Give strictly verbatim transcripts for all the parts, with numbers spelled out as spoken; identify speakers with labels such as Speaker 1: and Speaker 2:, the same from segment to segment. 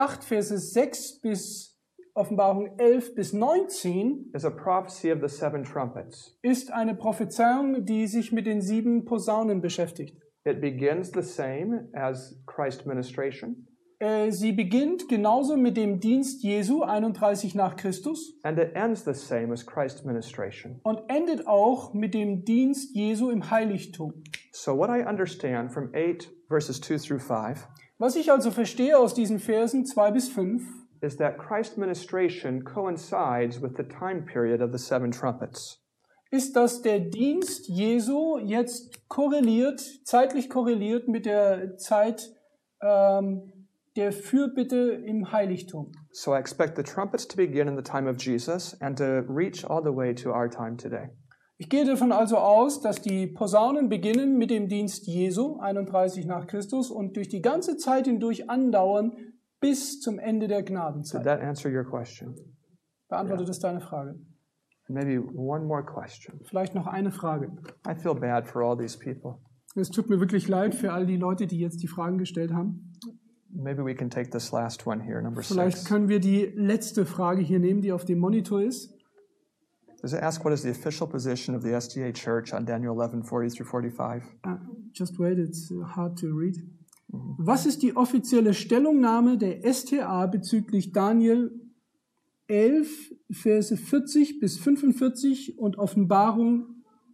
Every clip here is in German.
Speaker 1: acht, Verse sechs bis Offenbarung elf bis neunzehn
Speaker 2: is a prophecy of the seven trumpets.
Speaker 1: ist eine Prophezeiung, die sich mit den sieben Posaunen beschäftigt.
Speaker 2: It begins the same as Christ's ministration,
Speaker 1: Äh, Sie beginnt genauso mit dem Dienst Jesu, einunddreißig nach Christus,
Speaker 2: and it ends the same as Christ's ministration.
Speaker 1: und endet auch mit dem Dienst Jesu im Heiligtum.
Speaker 2: So what I understand from eight verses two through five
Speaker 1: Was ich also verstehe aus diesen Versen zwei bis fünf,
Speaker 2: is that Christ's ministration coincides with the time period of the seven trumpets.
Speaker 1: ist, dass der Dienst Jesu jetzt korreliert, zeitlich korreliert mit der Zeit ähm, der Fürbitte im Heiligtum.
Speaker 2: So I expect the trumpets to begin in the time of Jesus and to reach all the way to our time today.
Speaker 1: Ich gehe davon also aus, dass die Posaunen beginnen mit dem Dienst Jesu, einunddreißig nach Christus, und durch die ganze Zeit hindurch andauern bis zum Ende der
Speaker 2: Did
Speaker 1: Gnadenzeit.
Speaker 2: that answer your question?
Speaker 1: Beantwortet das deine Frage?
Speaker 2: Maybe one more question.
Speaker 1: Vielleicht noch eine Frage.
Speaker 2: I feel bad for all these people.
Speaker 1: Es tut mir wirklich leid für all die Leute, die jetzt die Fragen gestellt haben.
Speaker 2: Maybe we can take this last one here, number
Speaker 1: Vielleicht
Speaker 2: six.
Speaker 1: können wir die letzte Frage hier nehmen, die auf dem Monitor ist.
Speaker 2: Does it ask what is the official position of the S D A Church on Daniel eleven, forty through forty-five?
Speaker 1: Uh, just wait, it's hard to read. Was ist die offizielle Stellungnahme der S T A bezüglich Daniel elf, Verse vierzig bis fünfundvierzig und Offenbarung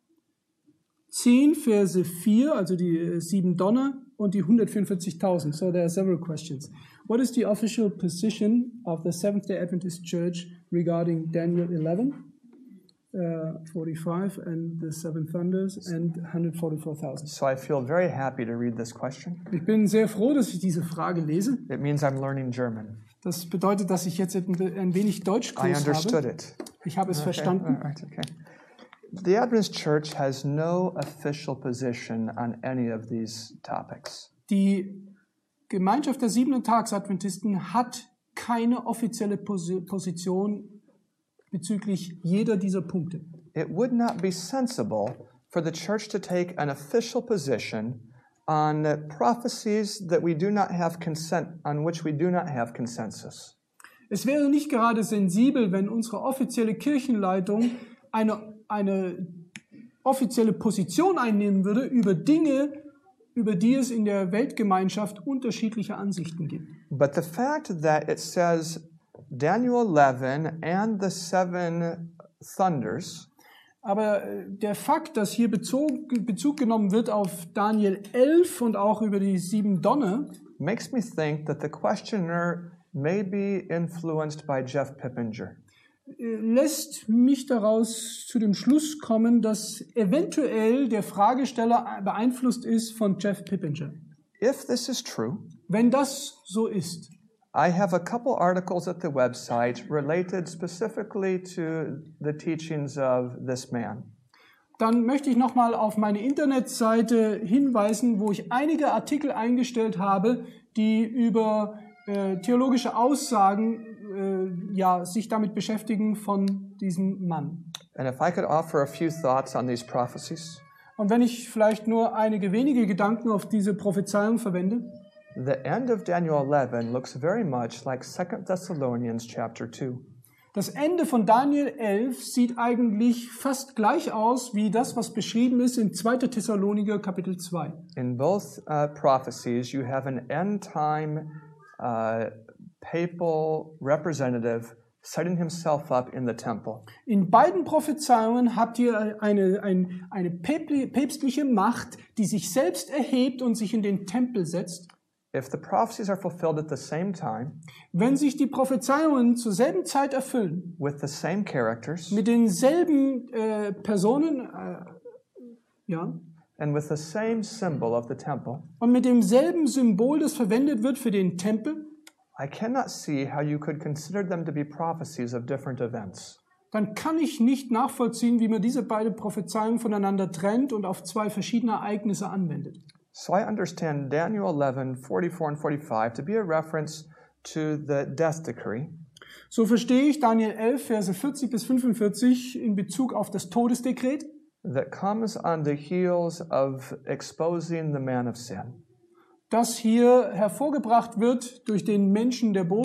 Speaker 1: zehn, Verse vier, also die äh, sieben Donner und die hundertvierundvierzigtausend? So there are several questions. What is the official position of the Seventh-day Adventist Church regarding Daniel eleven, uh, forty-five, and the seven thunders and one hundred forty-four thousand?
Speaker 2: So I feel very happy to read this question.
Speaker 1: Ich bin sehr froh, dass ich diese Frage lese.
Speaker 2: It means I'm learning German.
Speaker 1: Das bedeutet, dass ich jetzt ein ein wenig
Speaker 2: I
Speaker 1: Deutschkurs
Speaker 2: understood
Speaker 1: habe.
Speaker 2: it.
Speaker 1: Ich habe es
Speaker 2: Okay,
Speaker 1: verstanden.
Speaker 2: all right, okay. The Adventist Church has no official position on any of these topics.
Speaker 1: Die Gemeinschaft der siebenten Tags-Adventisten hat keine offizielle Posi- Position bezüglich jeder dieser Punkte.
Speaker 2: It would not be sensible for the church to take an official position on prophecies that we do not have consent, on which we do not have consensus.
Speaker 1: Es wäre nicht gerade sensibel, wenn unsere offizielle Kirchenleitung eine, eine offizielle Position einnehmen würde über Dinge, über die es in der Weltgemeinschaft unterschiedliche Ansichten gibt.
Speaker 2: But the fact that it says Daniel eleven and the seven thunders
Speaker 1: Aber äh, der Fakt, dass hier Bezug, Bezug genommen wird auf Daniel elf und auch über die sieben Donner,
Speaker 2: makes me think that the questioner may be influenced by Jeff Pippinger.
Speaker 1: äh, lässt mich daraus zu dem Schluss kommen, dass eventuell der Fragesteller beeinflusst ist von Jeff Pippinger.
Speaker 2: If this is true,
Speaker 1: Wenn das so ist,
Speaker 2: I have a couple articles at the website related specifically to the teachings of this man.
Speaker 1: dann möchte ich nochmal auf meine Internetseite hinweisen, wo ich einige Artikel eingestellt habe, die über äh, theologische Aussagen äh, ja, sich damit beschäftigen von diesem Mann.
Speaker 2: And if I could offer a few thoughts on these prophecies,
Speaker 1: Und wenn ich vielleicht nur einige wenige Gedanken auf diese Prophezeiung verwende,
Speaker 2: the end of Daniel eleven looks very much like Second Thessalonians chapter two.
Speaker 1: das Ende von Daniel elf sieht eigentlich fast gleich aus wie das, was beschrieben ist in zweiter Thessaloniker Kapitel zwei.
Speaker 2: In both uh, prophecies, you have an end-time uh, papal representative setting himself up in the temple.
Speaker 1: In beiden Prophezeiungen habt ihr eine, ein, eine päpli- päpstliche Macht, die sich selbst erhebt und sich in den Tempel setzt.
Speaker 2: If the prophecies are fulfilled at the same time,
Speaker 1: Wenn sich die Prophezeiungen zur selben Zeit erfüllen,
Speaker 2: with the same characters,
Speaker 1: mit denselben äh, Personen, äh, ja,
Speaker 2: and with the same symbol of the temple,
Speaker 1: und mit demselben Symbol, das verwendet wird für den Tempel,
Speaker 2: I cannot see how you could consider them to be prophecies of different events.
Speaker 1: dann kann ich nicht nachvollziehen, wie man diese beiden Prophezeiungen voneinander trennt und auf zwei verschiedene Ereignisse anwendet.
Speaker 2: So I understand Daniel eleven, forty-four and forty-five to be a reference to the death decree,
Speaker 1: So verstehe ich Daniel elf, Verse vierzig bis fünfundvierzig in Bezug auf das Todesdekret,
Speaker 2: that comes on the heels of exposing the man of sin.
Speaker 1: das hier hervorgebracht wird durch den Menschen der